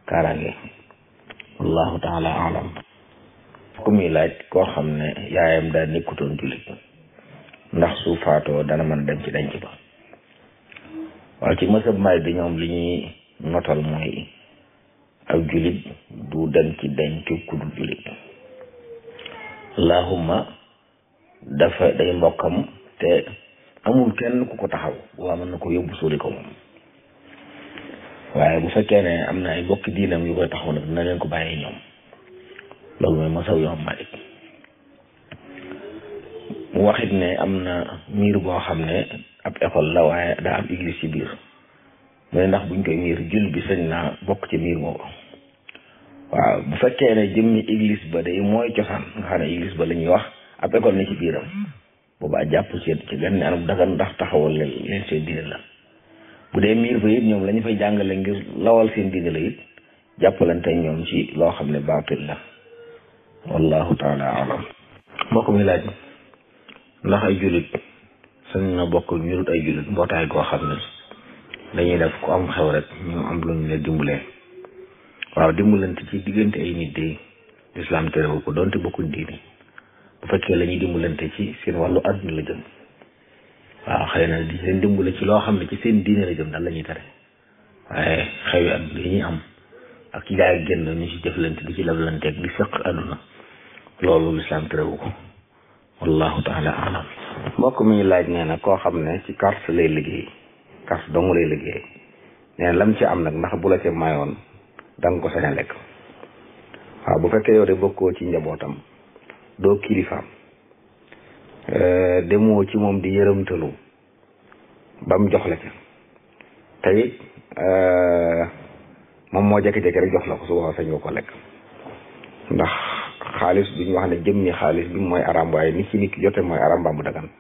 kaaraange. wallahu taala alam. ku muy laaj koo xam ne yaayam daa nekkutoon jullit ndax su faatoo dana mën a dem ci denc ba. waaw ci mësab maay bi ñoom li ñuy notal mooy ak jullit du dem ci denc ku dul jullit. allahumma dafa day mbokkam te amul kenn ku ko taxaw waa mën na ko yóbbu suuli ko moom. waaye bu fekkee ne am na ay bokki diinam yu koy taxaw nag dina leen ko bàyyee ñoom. loolu mooy masaw yoom Malik. mu waxit ne am na miir boo xam ne ab école la waaye daa am église ci biir mu ne ndax buñ koy miir jul bi sañ naa bokk ci miir boobu. waaw bu fekkee ne jëmmi église ba day mooy cosaan nga xam ne église ba la ñuy wax ab école ne ci biiram boobaa jàpp ci benn anam dagan ndax taxawal leen seen diine la. bu dee miir ba it ñoom la ñu fay jàngale ngir lawal seen diine la it jàppalante ñoom ci loo xam ne baatil la. wallahu taala alam. mbokk mi laaj ndax ay jullit sañ na bokk ñu dut ay jullit mbootaay koo xam ne dañuy def ku am xew rek ñu am lu ñu leen dimbalee. waaw dimbalante ci diggante ay nit de lislaam terewu ko doonte bokkuñ diine bu fekkee la ñuy dimbalante ci seen wàllu àdduna la jëm. waaw xëy na di leen dimbale ci loo xam ne ci seen diine la jëm daal la ñuy tere waaye xewi àdduna yi ñuy am ak ci jaay génn ñu ci jëflante di ci lablanteeg di fekk àdduna loolu lislaam terewu ko. wallahu taala alam. mbokk mi laaj nee na koo xam ne ci carte lay liggéey carte dong lay liggéey nee na lam ci am nag ndax bu la ca mayoon da nga ko sañ a lekk. waaw bu fekkee yow de bokkoo ci njabootam doo kilifaam demoo ci moom di yërëmtalu ba mu jox la ca te it moom moo jékki-jékki rek jox la ko su boobaa sañ nga ko lekk ndax xaalis duñu wax ne jëmmi xaalis bi mooy aram waaye nit ci nit ki jote mooy aram ba mu dagan.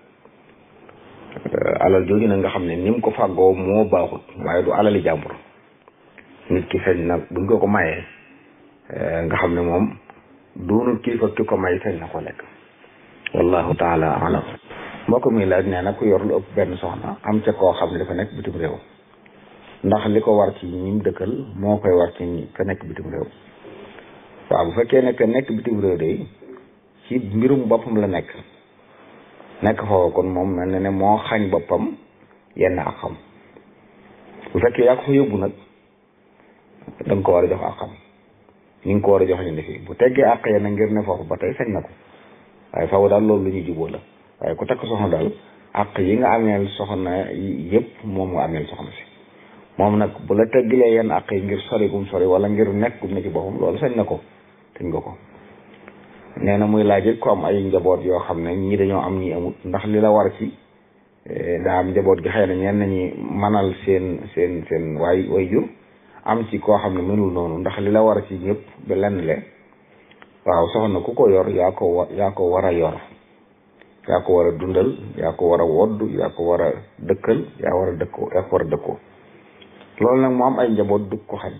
alal jooju nag nga xam ne ni mu ko fàggoo moo baaxut waaye du alali jàmbur nit ki sañ na buñ ko mayee nga xam ne moom doonul kilifa ki ko may sañ na ko lekk. wallahu taala alam. mbokk mi laaj nee na ku yor lu ëpp benn soxna am ca koo xam ne dafa nekk bitim réew ndax li ko war ci ñim dëkkal moo koy war ci ñi ka nekk bitim réew. waaw bu fekkee ne que nekk bitim réew de ci mbirum boppam la nekk foofu kon moom mel na ne moo xañ boppam yenn ak xam. bu fekkee yaa ko fa yóbbu nag da nga ko war a jox ak xam ni nga ko war a jox ñu ne fii bu teggee àq yenn ngir ne foofu ba tey sañ na ko waaye faaw daal loolu lu ñuy jubóo la waaye ku takk soxna daal àq yi nga ameel soxna yëpp moom nga ameel soxna si moom nag bu la teggilee yenn àq yi ngir sori gum sori wala ngir nekk gum ne ci boppam loolu sañ na ko sañ nga ko. nee na muy laaj it ko am ay njaboot yoo xam ne ñii dañoo am ñii amut ndax li la war ci daa am njaboot gi xëy na ñenn ñi manal seen way jur am ci koo xam ne mënul noonu ndax li la war ci ñëpp ba lenn le waaw soxna ku ko yor yaa ko war a yor yaa ko war a dundal yaa ko war a wodd yaa ko war a dëkkal yaa ko war a dëkkoo loolu nag mu am ay njaboot du ko xañ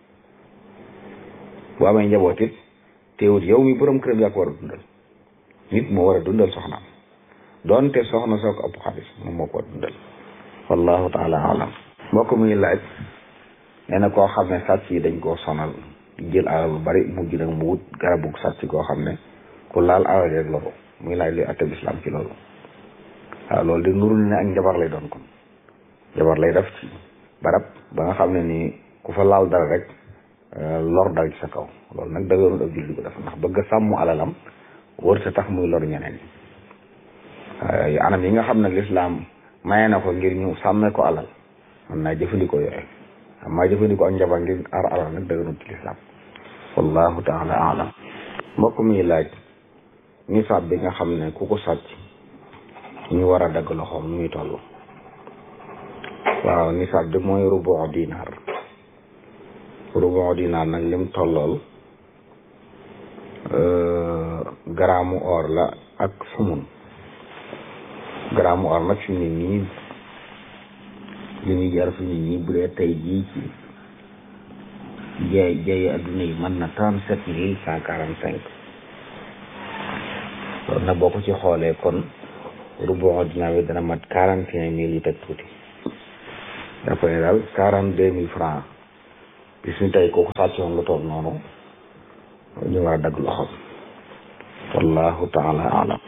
bu amee njaboot it teewut yow mi borom këram yaa ko war a dundal nit moo war a dundal soxnaam doonte soxna soo ko ëpp xaalis moom moo ko war a dundal. wallahu taala alam. mbokk muy laaj nee na koo xam ne sàcc yi dañ koo sonal di jël alal bu bari mujj nag mu wut garabu sàcc koo xam ne ku laal alal rek loolu muy laaj luy atte islam ci loolu. waaw loolu de nurul ne ak njabar lay doon kon njabar lay def ci barab ba nga xam ne nii ku fa laal dara rek lor dal ci sa kaw loolu nag dëgërul ab julli ko def ndax bëgg a sàmm alalam wër sa tax muy lor ñeneen ñi. anam yi nga xam ne lislaam maye na ko ngir ñu sàmmee ko alal mën naa jëfandikoo yooyu maa jëfandikoo ak njabar ngir aar alal nag dëgërul ci lislaam. wallahu taala alam. mbokk mi laaj nisaab bi nga xam ne ku ko sàcc ñu war a dagg loxoom nu muy toll. waaw nisaab bi mooy rubu dinaar nag lim tollool garaamu or la ak sumun. garaamu or nag fi mu ne nii li ñuy jar fi mu ne nii bu dee tey jii ci jaay adduna yi mën na 37,145 loolu nag boo ko ci xoolee kon rubu dinaar bi dana mat 41,000 yu teg tuuti dafa ne daal 42,000 francs bis ni tey kooku sàccoon lu toll noonu ñu war a dagg loxoom wallahu taala alam